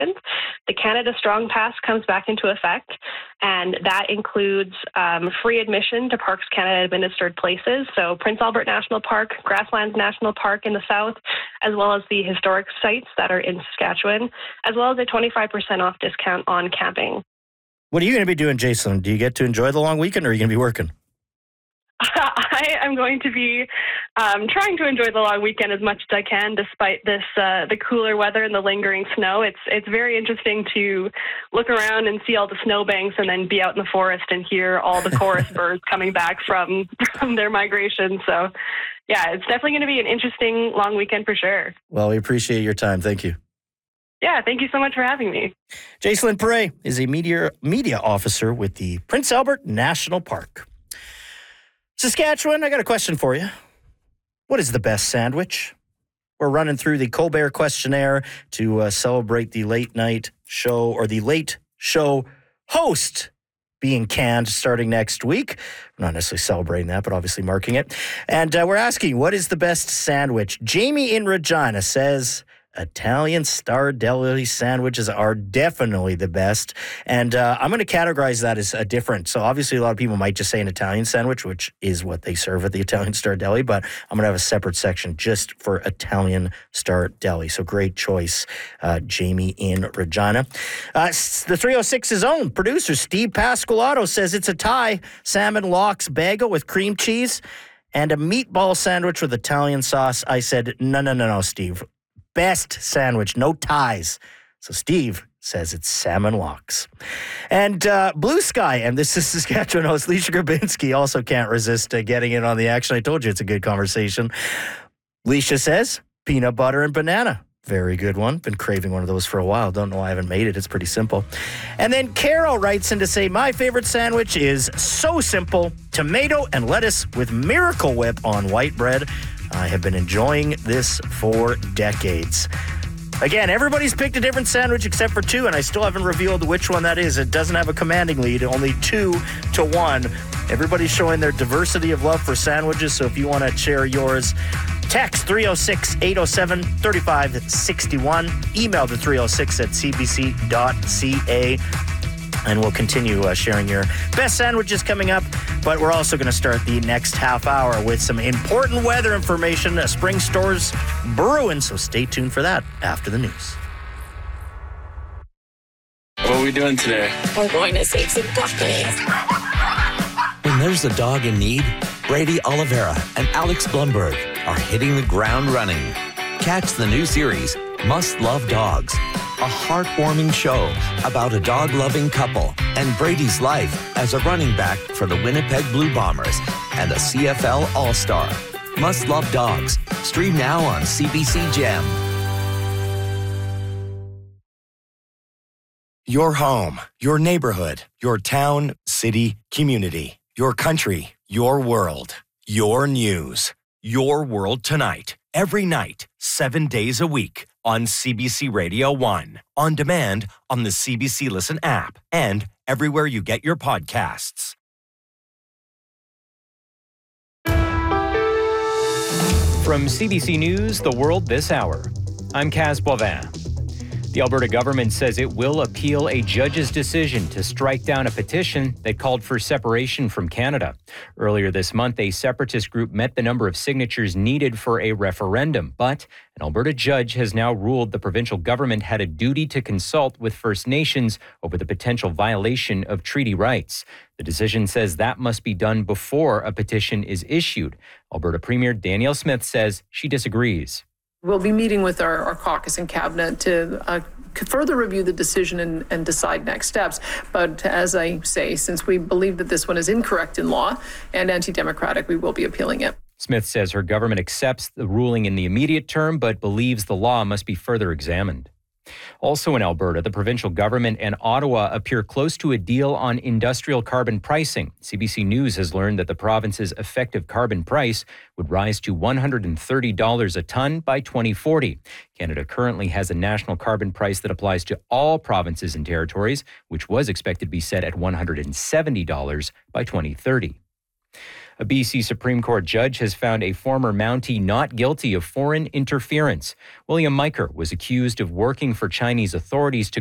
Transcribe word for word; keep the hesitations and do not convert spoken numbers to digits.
the Canada Strong Pass comes back into effect, and that includes um, free admission to Parks Canada administered places, so Prince Albert National Park, Grasslands National Park in the south, as well as the historic sites that are in Saskatchewan, as well as a twenty-five percent off discount on camping. What are you going to be doing, Jason? Do you get to enjoy the long weekend, or are you going to be working? I am going to be um, trying to enjoy the long weekend as much as I can, despite this uh, the cooler weather and the lingering snow. It's it's very interesting to look around and see all the snowbanks, and then be out in the forest and hear all the chorus birds coming back from from their migration. So, yeah, it's definitely going to be an interesting long weekend for sure. Well, we appreciate your time. Thank you. Yeah, thank you so much for having me. Jacelyn Perret is a media media officer with the Prince Albert National Park. Saskatchewan, I got a question for you. What is the best sandwich? We're running through the Colbert questionnaire to uh, celebrate the late night show, or the late show host being canned starting next week. We're not necessarily celebrating that, but obviously marking it. And uh, we're asking, what is the best sandwich? Jamie in Regina says Italian Star Deli sandwiches are definitely the best. And uh, I'm going to categorize that as a different. So obviously a lot of people might just say an Italian sandwich, which is what they serve at the Italian Star Deli, but I'm going to have a separate section just for Italian Star Deli. So great choice, uh, Jamie in Regina. Uh, the three oh six's own producer, Steve Pasqualato, says it's a tie. Salmon lox bagel with cream cheese and a meatball sandwich with Italian sauce. I said, no, no, no, no, Steve. Best sandwich, no ties. So Steve says it's salmon lox. And uh, Blue Sky, and this is Saskatchewan host Leisha Grabinski, also can't resist uh, getting in on the action. I told you it's a good conversation. Leisha says peanut butter and banana. Very good one. Been craving one of those for a while. Don't know why I haven't made it. It's pretty simple. And then Carol writes in to say, my favorite sandwich is so simple. Tomato and lettuce with Miracle Whip on white bread. I have been enjoying this for decades. Again, everybody's picked a different sandwich except for two, and I still haven't revealed which one that is. It doesn't have a commanding lead, only two to one. Everybody's showing their diversity of love for sandwiches, so if you want to share yours, text three oh six, eight oh seven, three five six one, email to three oh six at c b c dot c a. And we'll continue uh, sharing your best sandwiches coming up. But we're also going to start the next half hour with some important weather information. Uh, spring stores brewing, so stay tuned for that after the news. What are we doing today? We're going to save some puppies. When there's a dog in need, Brady Oliveira and Alex Blumberg are hitting the ground running. Catch the new series, Must Love Dogs, a heartwarming show about a dog-loving couple and Brady's life as a running back for the Winnipeg Blue Bombers and a C F L All-Star. Must Love Dogs. Stream now on C B C Gem. Your home, your neighborhood, your town, city, community, your country, your world, your news. Your World Tonight. Every night, seven days a week on C B C Radio one. On demand on the C B C Listen app and everywhere you get your podcasts. From C B C News, The World This Hour, I'm Kaz Boivin. The Alberta government says it will appeal a judge's decision to strike down a petition that called for separation from Canada. Earlier this month, a separatist group met the number of signatures needed for a referendum, but an Alberta judge has now ruled the provincial government had a duty to consult with First Nations over the potential violation of treaty rights. The decision says that must be done before a petition is issued. Alberta Premier Danielle Smith says she disagrees. We'll be meeting with our, our caucus and cabinet to uh, further review the decision and, and decide next steps. But as I say, since we believe that this one is incorrect in law and anti-democratic, we will be appealing it. Smith says her government accepts the ruling in the immediate term, but believes the law must be further examined. Also in Alberta, the provincial government and Ottawa appear close to a deal on industrial carbon pricing. C B C News has learned that the province's effective carbon price would rise to one hundred thirty dollars a ton by twenty forty. Canada currently has a national carbon price that applies to all provinces and territories, which was expected to be set at one hundred seventy dollars by twenty thirty. A B C Supreme Court judge has found a former Mountie not guilty of foreign interference. William Miker was accused of working for Chinese authorities to